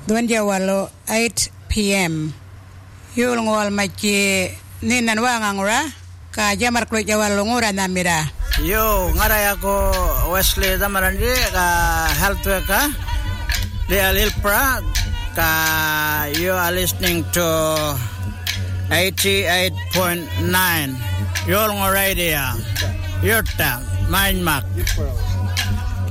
Duan Jawalo 8 p.m. Yul ngol machi ninan wangangura ka jamar klo Jawalo ngura namira. Yo ngara ako Wesley Damarandi ka health worker di Alilpra ka you are listening to 88.9 Yul ngora dia Yurta Mindmark